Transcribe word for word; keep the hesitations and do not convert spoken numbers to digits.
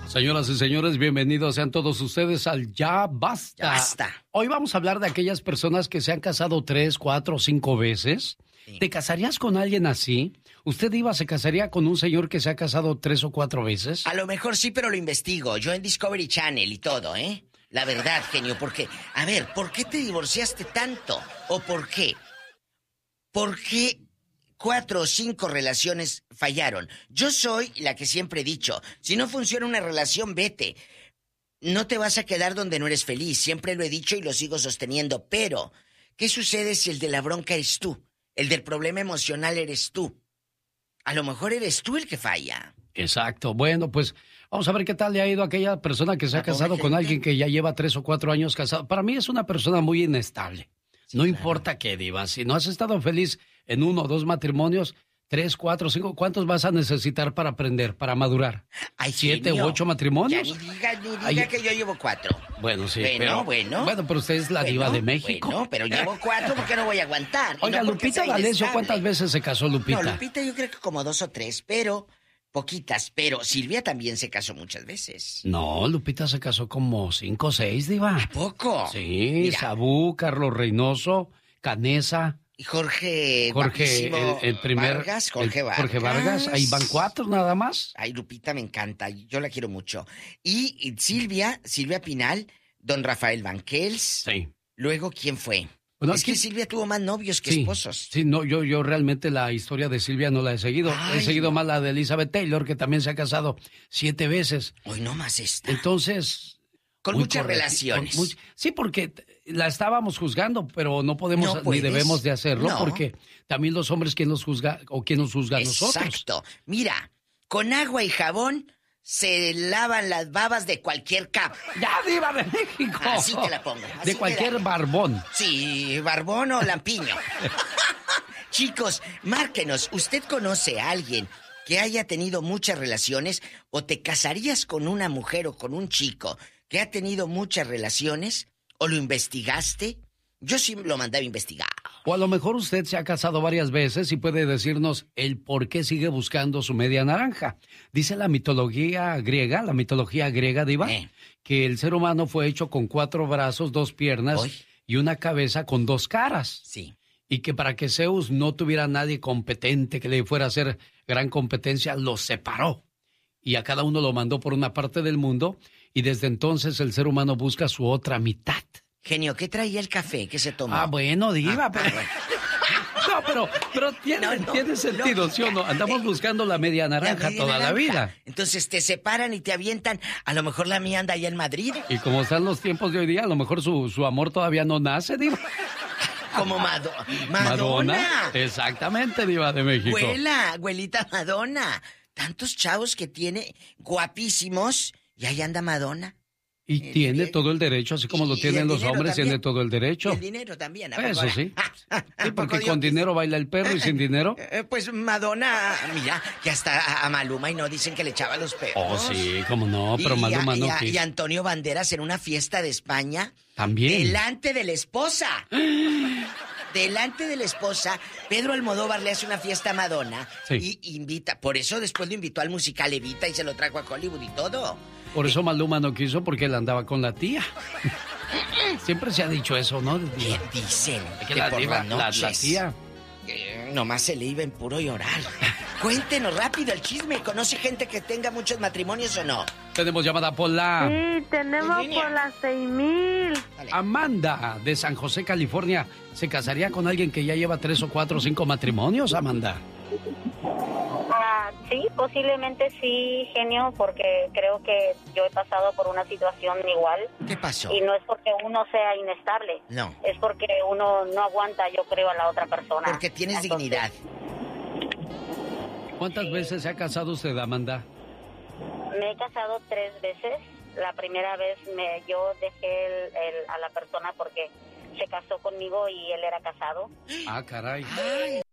Señoras y señores, bienvenidos sean todos ustedes al Ya Basta. Ya Basta. Hoy vamos a hablar de aquellas personas que se han casado tres, cuatro, cinco veces. Sí. ¿Te casarías con alguien así? ¿Usted, Diva, se casaría con un señor que se ha casado tres o cuatro veces? A lo mejor sí, pero lo investigo. Yo en Discovery Channel y todo, ¿eh? La verdad, genio, porque... A ver, ¿por qué te divorciaste tanto? ¿O por qué? ¿Por qué cuatro o cinco relaciones fallaron? Yo soy la que siempre he dicho, si no funciona una relación, vete. No te vas a quedar donde no eres feliz. Siempre lo he dicho y lo sigo sosteniendo. Pero, ¿qué sucede si el de la bronca eres tú? El del problema emocional eres tú. A lo mejor eres tú el que falla. Exacto. Bueno, pues vamos a ver qué tal le ha ido a aquella persona que se ha casado con alguien que ya lleva tres o cuatro años casado. Para mí es una persona muy inestable. Sí, no claro. Importa qué, Diva. Si no has estado feliz en uno o dos matrimonios, tres, cuatro, cinco, ¿cuántos vas a necesitar para aprender, para madurar? Ay, ¿Siete genio. u ocho matrimonios? Ya ni diga, ni diga Ay, que yo llevo cuatro. Bueno, sí, bueno, pero... Bueno, bueno. pero usted es la bueno, diva de México. Bueno, pero llevo cuatro porque no voy a aguantar. Oiga, no Lupita D'Alessio, ¿cuántas veces se casó Lupita? No, Lupita yo creo que como dos o tres, pero... Poquitas, pero Silvia también se casó muchas veces. No, Lupita se casó como cinco o seis, Diva. ¿A poco? Sí, Mira. Sabú, Carlos Reynoso, Canesa... Y Jorge... Jorge, el, el primer... Vargas, Jorge el, Vargas. Jorge Vargas, ahí van cuatro nada más. Ay, Lupita me encanta, yo la quiero mucho. Y, y Silvia, Silvia Pinal, don Rafael Banquels. Sí. Luego, ¿quién fue? Bueno, es aquí... que Silvia tuvo más novios que sí, esposos. Sí, no, yo, yo realmente la historia de Silvia no la he seguido. Ay, he seguido no. más la de Elizabeth Taylor, que también se ha casado siete veces. Hoy no más esta. Entonces... Con muchas correcto, relaciones. Con muy, sí, porque la estábamos juzgando, pero no podemos no ni debemos de hacerlo, no. porque también los hombres, ¿quién los juzga o quién nos juzga a nosotros? Exacto. Mira, con agua y jabón se lavan las babas de cualquier cap. ¡Ya, Diva de México! Así te la pongo. De cualquier barbón. Sí, barbón o lampiño. Chicos, márquenos. ¿Usted conoce a alguien que haya tenido muchas relaciones o te casarías con una mujer o con un chico que ha tenido muchas relaciones o lo investigaste? Yo sí lo mandaba a investigar. O a lo mejor usted se ha casado varias veces y puede decirnos el por qué sigue buscando su media naranja. Dice la mitología griega, la mitología griega, Diva, eh. que el ser humano fue hecho con cuatro brazos, dos piernas ¿Hoy? y una cabeza con dos caras. Sí. Y que para que Zeus no tuviera nadie competente que le fuera a hacer gran competencia, los separó. Y a cada uno lo mandó por una parte del mundo y desde entonces el ser humano busca su otra mitad. Genio, ¿qué traía el café que se tomó? Ah, bueno, Diva, ah, pero... Ah, bueno. No, pero, pero tiene, no, no, tiene sentido, lógica. ¿Sí o no? Andamos buscando la media naranja la media toda naranja. la vida. Entonces te separan y te avientan. A lo mejor la mía anda allá en Madrid. Y como están los tiempos de hoy día, a lo mejor su, su amor todavía no nace, Diva. Como Mado Madonna. Madonna. Exactamente, Diva de México. Abuela, abuelita Madonna. Tantos chavos que tiene, guapísimos, y ahí anda Madonna. Y eh, tiene eh, todo el derecho, así como lo tienen los hombres, también. Tiene todo el derecho. Y el dinero también. Eso ahora? sí. Sí, porque con dinero baila el perro y sin dinero. Eh, pues Madonna, mira, que hasta a Maluma y no dicen que le echaba los perros. Oh, sí, cómo no, pero y Maluma a, no y, a, quiso. Y Antonio Banderas en una fiesta de España. También. Delante de la esposa. Delante de la esposa, Pedro Almodóvar le hace una fiesta a Madonna sí. y invita, por eso después lo invitó al musical Evita y se lo trajo a Hollywood y todo. Por eso eh, Maluma no quiso porque él andaba con la tía. Siempre se ha dicho eso, ¿no? ¿Qué dicen? Que, que la, por diva, la, la tía. Eh, nomás se le iba en puro llorar. Cuéntenos rápido el chisme. ¿Conoce gente que tenga muchos matrimonios o no? Tenemos llamada por la... Sí, tenemos por las seis mil. Amanda, de San José, California. ¿Se casaría con alguien que ya lleva tres o cuatro o cinco matrimonios, Amanda? Ah, sí, posiblemente sí, genio, porque creo que yo he pasado por una situación igual. ¿Qué pasó? Y no es porque uno sea inestable. No. Es porque uno no aguanta, yo creo, a la otra persona. Porque tienes Entonces, dignidad. ¿Cuántas sí. veces se ha casado usted, Amanda? Me he casado tres veces. La primera vez me, yo dejé el, el, a la persona porque se casó conmigo y él era casado. Ah, caray. Ay.